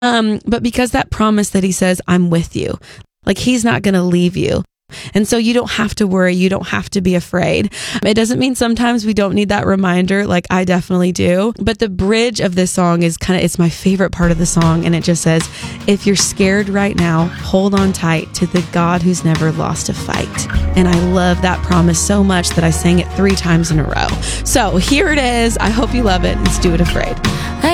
But because that promise that he says, I'm with you, like he's not going to leave you. And so you don't have to worry. You don't have to be afraid. It doesn't mean sometimes we don't need that reminder. Like I definitely do. But the bridge of this song is it's my favorite part of the song. And it just says, if you're scared right now, hold on tight to the God who's never lost a fight. And I love that promise so much that I sang it 3 times in a row. So here it is. I hope you love it. Let's do it afraid.